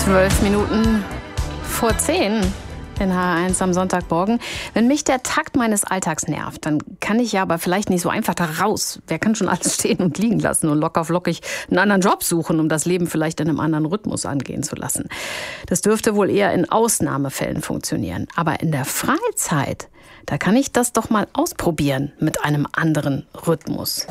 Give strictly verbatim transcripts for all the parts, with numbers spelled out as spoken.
Zwölf Minuten vor zehn in H eins am Sonntagmorgen. Wenn mich der Takt meines Alltags nervt, dann kann ich ja aber vielleicht nicht so einfach da raus. Wer kann schon alles stehen und liegen lassen und locker flockig einen anderen Job suchen, um das Leben vielleicht in einem anderen Rhythmus angehen zu lassen? Das dürfte wohl eher in Ausnahmefällen funktionieren. Aber in der Freizeit, da kann ich das doch mal ausprobieren mit einem anderen Rhythmus.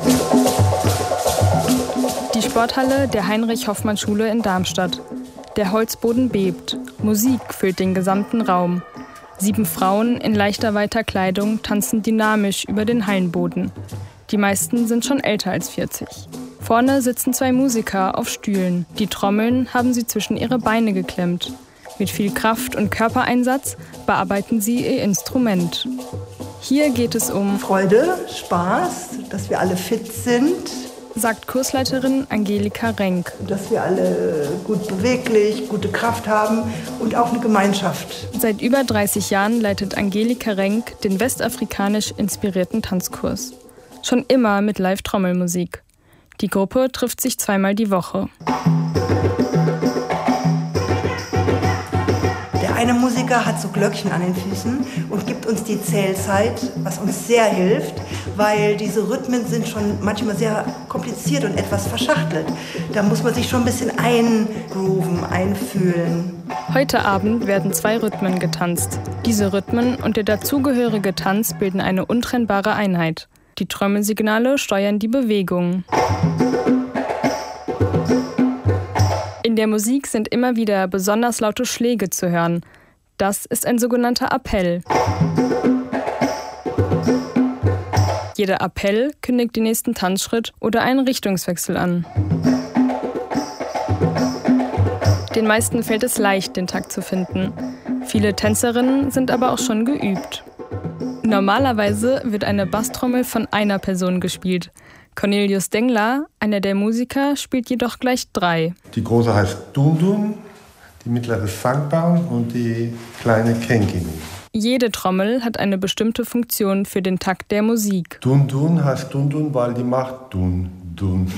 Die Sporthalle der Heinrich-Hoffmann-Schule in Darmstadt. Der Holzboden bebt. Musik füllt den gesamten Raum. Sieben Frauen in leichter weiter Kleidung tanzen dynamisch über den Hallenboden. Die meisten sind schon älter als vierzig. Vorne sitzen zwei Musiker auf Stühlen. Die Trommeln haben sie zwischen ihre Beine geklemmt. Mit viel Kraft und Körpereinsatz bearbeiten sie ihr Instrument. Hier geht es um Freude, Spaß, dass wir alle fit sind, sagt Kursleiterin Angelika Renk. dass wir alle gut beweglich, gute Kraft haben und auch eine Gemeinschaft. Seit über dreißig Jahren leitet Angelika Renk den westafrikanisch inspirierten Tanzkurs. Schon immer mit Live-Trommelmusik. Die Gruppe trifft sich zweimal die Woche. Der eine Musiker hat so Glöckchen an den Füßen und gibt uns die Zählzeit, was uns sehr hilft, weil diese Rhythmen sind schon manchmal sehr kompliziert und etwas verschachtelt. Da muss man sich schon ein bisschen eingrooven, einfühlen. Heute Abend werden zwei Rhythmen getanzt. Diese Rhythmen und der dazugehörige Tanz bilden eine untrennbare Einheit. Die Trommelsignale steuern die Bewegung. In der Musik sind immer wieder besonders laute Schläge zu hören. Das ist ein sogenannter Appell. Jeder Appell kündigt den nächsten Tanzschritt oder einen Richtungswechsel an. Den meisten fällt es leicht, den Takt zu finden. Viele Tänzerinnen sind aber auch schon geübt. Normalerweise wird eine Basstrommel von einer Person gespielt. Cornelius Dengler, einer der Musiker, spielt jedoch gleich drei. Die große heißt Dundun, die mittlere Sangpan und die kleine Kenkini. Jede Trommel hat eine bestimmte Funktion für den Takt der Musik. Dundun heißt Dundun, weil die macht Dun, Dun.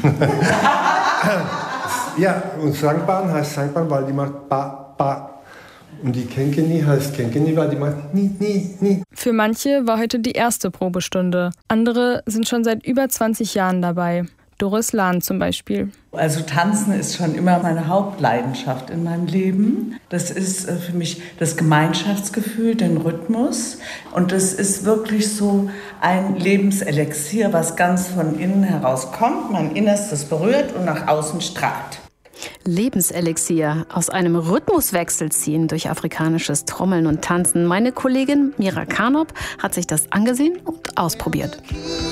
Ja, und Sangpan heißt Sangpan, weil die macht Ba, Ba. Und die Kenkini heißt Kenkini, weil die macht Ni, Ni, Ni. Für manche war heute die erste Probestunde. Andere sind schon seit über zwanzig Jahren dabei. Doris Lahn zum Beispiel. Also Tanzen ist schon immer meine Hauptleidenschaft in meinem Leben. Das ist für mich das Gemeinschaftsgefühl, den Rhythmus. Und das ist wirklich so ein Lebenselixier, was ganz von innen herauskommt, mein Innerstes berührt und nach außen strahlt. Lebenselixier, aus einem Rhythmuswechsel ziehen durch afrikanisches Trommeln und Tanzen. Meine Kollegin Mira Karnop hat sich das angesehen und ausprobiert.